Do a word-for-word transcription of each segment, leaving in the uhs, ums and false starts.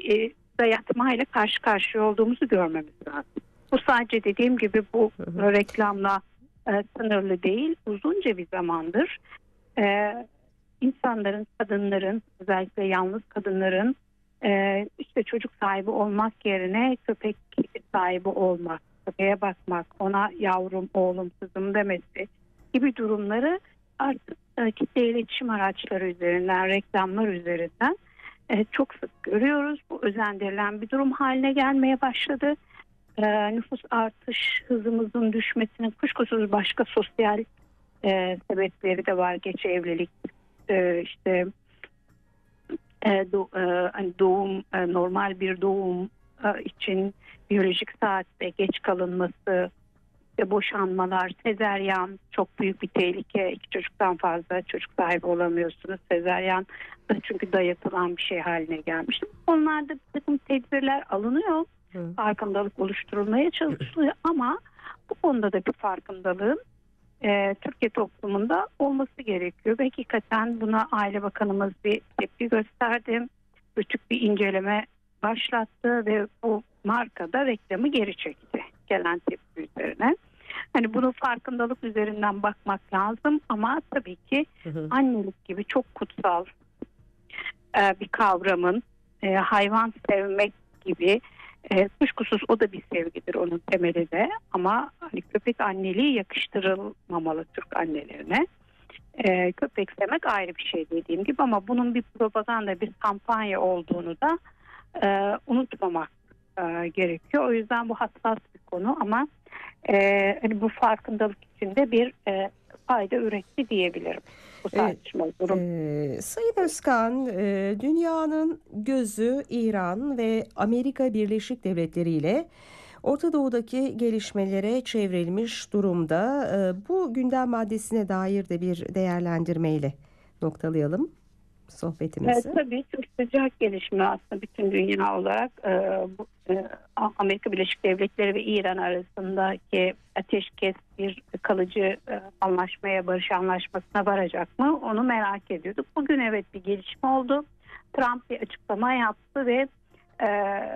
bir e, dayatmayla karşı karşıya olduğumuzu görmemiz lazım. Bu sadece dediğim gibi bu Hı hı. reklamla e, sınırlı değil. Uzunca bir zamandır e, insanların, kadınların, özellikle yalnız kadınların e, işte çocuk sahibi olmak yerine köpek sahibi olmak, köpeğe bakmak, ona yavrum, oğlum, kızım demesi gibi durumları artık e, kitle iletişim araçları üzerinden, reklamlar üzerinden e, çok sık görüyoruz. Bu özendirilen bir durum haline gelmeye başladı. E, nüfus artış hızımızın düşmesinin kuşkusuz başka sosyal e, sebepleri de var. Geç evlilik, e, işte e, do, e, hani doğum, e, normal bir doğum e, için biyolojik saatte geç kalınması, işte boşanmalar, sezaryen çok büyük bir tehlike. İki çocuktan fazla çocuk sahibi olamıyorsunuz. Sezaryen da çünkü dayatılan bir şey haline gelmiş. Onlarda bir takım tedbirler alınıyor. Hı. Farkındalık oluşturulmaya çalışılıyor ama bu konuda da bir farkındalığın e, Türkiye toplumunda olması gerekiyor. Ve hakikaten buna Aile Bakanımız bir tepki gösterdi. Küçük bir inceleme başlattı ve bu markada reklamı geri çekti gelen tepki üzerine. Hani bunu farkındalık üzerinden bakmak lazım ama tabii ki Hı hı. annelik gibi çok kutsal e, bir kavramın e, hayvan sevmek gibi e, kuşkusuz o da bir sevgidir onun temeli de ama hani köpek anneliği yakıştırılmamalı Türk annelerine. E, köpek sevmek ayrı bir şey dediğim gibi ama bunun bir propaganda, bir kampanya olduğunu da e, unutmamak e, gerekiyor. O yüzden bu hassas bir konu ama e, hani bu farkındalık içinde bir e, fayda üretti diyebilirim bu Evet. tartışmalı durum. Ee, Sayın Özkan, e, dünyanın gözü İran ve Amerika Birleşik Devletleri ile Orta Doğu'daki gelişmelere çevrilmiş durumda. Ee, bu gündem maddesine dair de bir değerlendirmeyle noktalayalım Evet, sohbetimizi. tabii çok sıcak gelişme aslında bütün dünya olarak e, bu, e, Amerika Birleşik Devletleri ve İran arasındaki ateşkes bir kalıcı e, anlaşmaya, barış anlaşmasına varacak mı? Onu merak ediyorduk. Bugün evet bir gelişme oldu. Trump bir açıklama yaptı ve e,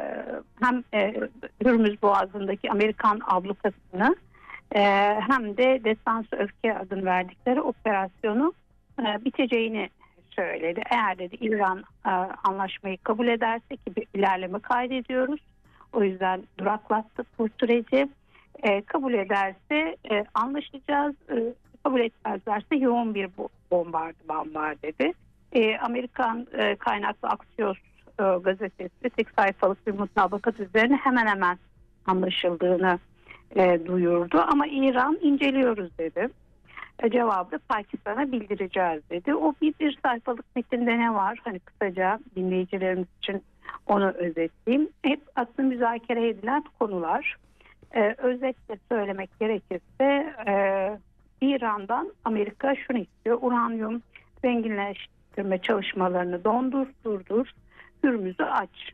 hem e, Hürmüz Boğazı'ndaki Amerikan ablukasını e, hem de Destansı Öfke adını verdikleri operasyonu e, biteceğini söyledi. Eğer dedi İran e, anlaşmayı kabul ederse ki bir ilerleme kaydediyoruz. O yüzden duraklattık bu süreci. E, kabul ederse e, anlaşacağız. E, kabul etmezlerse yoğun bir bombardıman var dedi. E, Amerikan e, kaynaklı Axios e, gazetesi tek sayfalık bir mutabakat üzerine hemen hemen anlaşıldığını e, duyurdu. Ama İran inceliyoruz dedi. Cevabı Pakistan'a bildireceğiz dedi. O bir, bir sayfalık metinde ne var? Hani kısaca dinleyicilerimiz için onu özetleyeyim. Hep aslında müzakere edilen konular. Ee, özetle söylemek gerekirse e, İran'dan Amerika şunu istiyor. Uranyum zenginleştirme çalışmalarını dondur, durdur, Hürmüz'ü aç.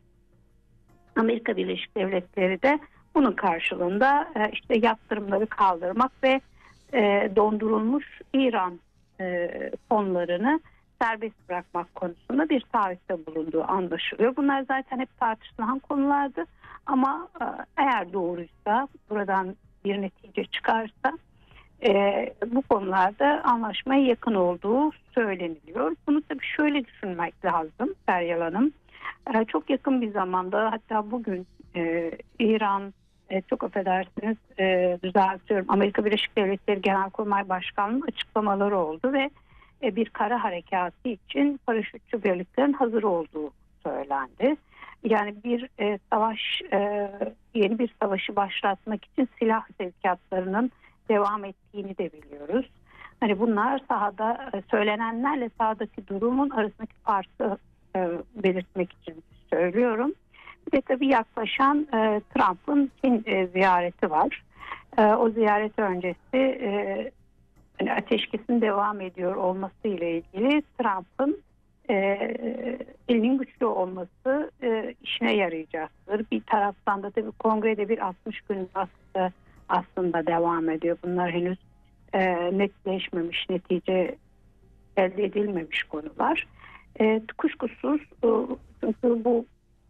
Amerika Birleşik Devletleri de bunun karşılığında e, işte yaptırımları kaldırmak ve e, dondurulmuş İran e, fonlarını serbest bırakmak konusunda bir taahhütte bulunduğu anlaşılıyor. Bunlar zaten hep tartışılan konulardı ama e, eğer doğruysa, buradan bir netice çıkarsa e, bu konularda anlaşmaya yakın olduğu söyleniliyor. Bunu tabii şöyle düşünmek lazım Feryal Hanım. E, çok yakın bir zamanda, hatta bugün e, İran E, çok affedersiniz e, düzeltiyorum. Amerika Birleşik Devletleri Genelkurmay Başkanlığı'nın açıklamaları oldu ve e, bir kara harekatı için paraşütçü birliklerin hazır olduğu söylendi. Yani bir e, savaş, e, yeni bir savaşı başlatmak için silah sevkiyatlarının devam ettiğini de biliyoruz. Hani bunlar sahada e, söylenenlerle sahadaki durumun arasındaki farkı e, belirtmek için söylüyorum. Ve tabii yaklaşan e, Trump'ın Çin e, ziyareti var. E, o ziyaret öncesi e, hani ateşkesin devam ediyor olması ile ilgili Trump'ın e, elinin güçlü olması e, işine yarayacaktır. Bir taraftan da tabii kongrede bir altmış gün baskı aslında devam ediyor. Bunlar henüz e, netleşmemiş, netice elde edilmemiş konular. E, kuşkusuz e, çünkü bu